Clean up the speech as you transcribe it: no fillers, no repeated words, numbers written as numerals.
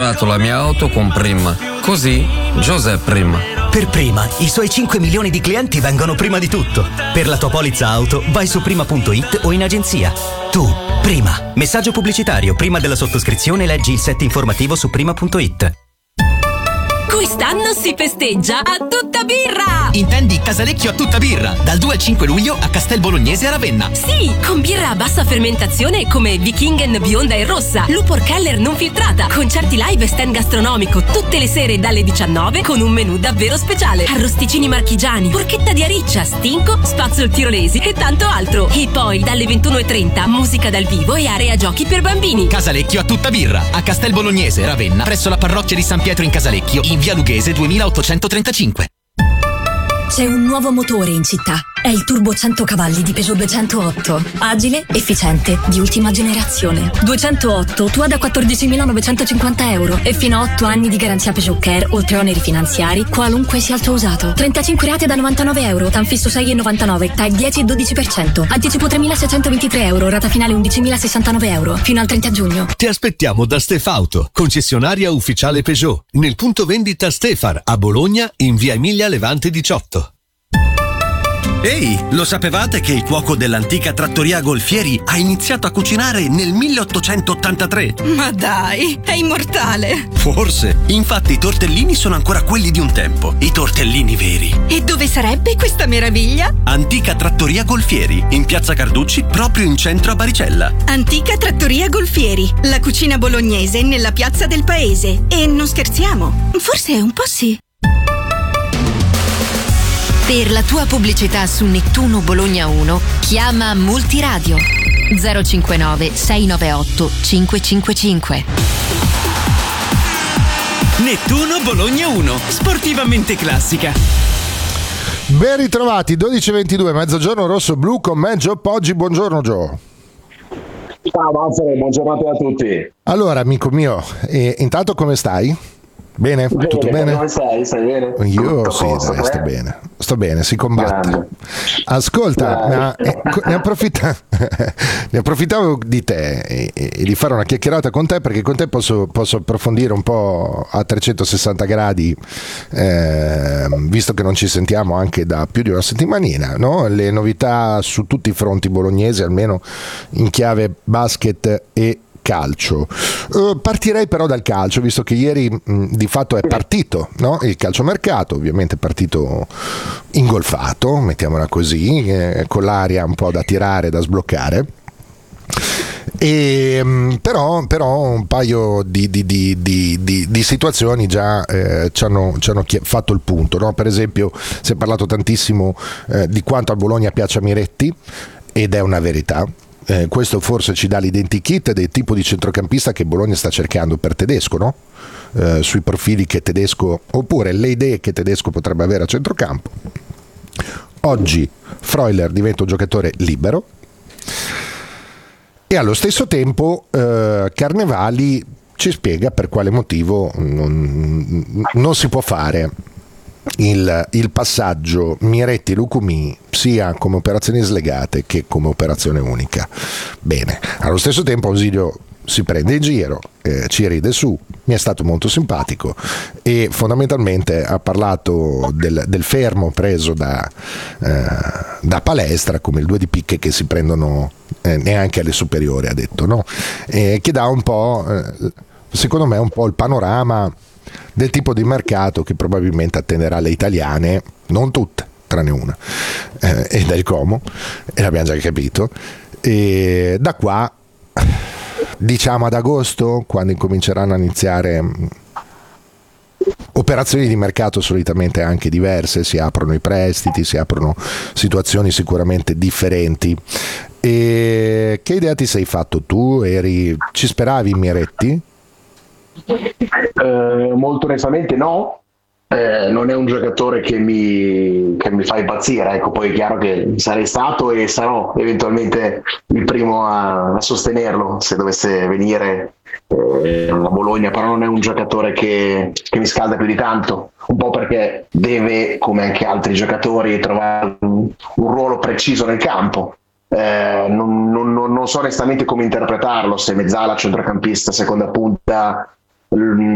comprato la mia auto con Prima. Così, Giuseppe Prima. Per Prima, i suoi 5 milioni di clienti vengono prima di tutto. Per la tua polizza auto, vai su prima.it o in agenzia. Tu, Prima. Messaggio pubblicitario. Prima della sottoscrizione leggi il set informativo su prima.it. Quest'anno si festeggia a tutta birra! Intendi Casalecchio a tutta birra, dal 2 al 5 luglio a Castel Bolognese a Ravenna. Sì, con birra a bassa fermentazione come Vikingen bionda e rossa, Lupor Keller non filtrata, concerti live e stand gastronomico tutte le sere dalle 19 con un menù davvero speciale. Arrosticini marchigiani, porchetta di ariccia, stinco, spazzol tirolesi e tanto altro. E poi dalle 21:30 musica dal vivo e area giochi per bambini. Casalecchio a tutta birra, a Castel Bolognese, Ravenna, presso la parrocchia di San Pietro in Casalecchio, in via Lughese 2835. C'è un nuovo motore in città. È il Turbo 100 cavalli di Peugeot 208. Agile, efficiente, di ultima generazione. 208 tua da 14.950 euro e fino a 8 anni di garanzia Peugeot Care, oltre oneri finanziari, qualunque sia il tuo usato. 35 rate da 99 euro, TAN fisso 6,99, TAC 10 e 12%. Anticipo 3.623 euro, rata finale 11.069 euro. Fino al 30 giugno. Ti aspettiamo da Stefauto, concessionaria ufficiale Peugeot, nel punto vendita Stefar a Bologna in via Emilia Levante 18. Ehi, lo sapevate che il cuoco dell'antica trattoria Golfieri ha iniziato a cucinare nel 1883? Ma dai, è immortale! Forse. Infatti i tortellini sono ancora quelli di un tempo, i tortellini veri. E dove sarebbe questa meraviglia? Antica trattoria Golfieri, in piazza Carducci, proprio in centro a Baricella. Antica trattoria Golfieri, la cucina bolognese nella piazza del paese. E non scherziamo, forse un po' sì. Per la tua pubblicità su Nettuno Bologna 1, chiama Multiradio 059 698 555. Nettuno Bologna 1, sportivamente classica. Ben ritrovati, 12:22, mezzogiorno rosso blu con me Gio Poggi. Buongiorno Gio. Ciao Manfred, buon giornata a tutti. Allora amico mio, intanto come stai? Bene? Tutto bene? Come stai? Stai bene? Io tutto sì, posto, dai, sto bene, si combatte. Grande. Ascolta, ne approfittavo di te e di fare una chiacchierata con te, perché con te posso approfondire un po' a 360 gradi, visto che non ci sentiamo anche da più di una settimanina, no? Le novità su tutti i fronti bolognesi, almeno in chiave basket e calcio. Partirei però dal calcio, visto che ieri di fatto è partito, no? Il calciomercato, ovviamente è partito ingolfato, mettiamola così, con l'aria un po' da tirare, da sbloccare. E però un paio di situazioni già ci hanno fatto il punto, no? Per esempio si è parlato tantissimo di quanto al Bologna piaccia Miretti, ed è una verità. Questo forse ci dà l'identikit del tipo di centrocampista che Bologna sta cercando per Tedesco, no? Sui profili che Tedesco, oppure le idee che Tedesco potrebbe avere a centrocampo. Oggi Freuler diventa un giocatore libero e allo stesso tempo Carnevali ci spiega per quale motivo non si può fare il passaggio Miretti-Lucumí sia come operazioni slegate che come operazione unica. Bene, allo stesso tempo Ausilio si prende in giro, ci ride su, mi è stato molto simpatico e fondamentalmente ha parlato del fermo preso da palestra come il 2 di picche che si prendono neanche alle superiori, ha detto, no? Che dà un po', secondo me, un po' il panorama del tipo di mercato che probabilmente attenderà le italiane, non tutte, tranne una, e del Como, e l'abbiamo già capito, e da qua diciamo ad agosto, quando incominceranno a iniziare operazioni di mercato solitamente anche diverse, si aprono i prestiti, si aprono situazioni sicuramente differenti. E che idea ti sei fatto tu? Ci speravi in Miretti? Molto onestamente no, non è un giocatore che mi fa impazzire, ecco. Poi è chiaro che sarei stato e sarò eventualmente il primo a sostenerlo se dovesse venire a Bologna, però non è un giocatore che mi scalda più di tanto, un po' perché deve, come anche altri giocatori, trovare un ruolo preciso nel campo. Non so onestamente come interpretarlo, se mezzala, centrocampista, seconda punta.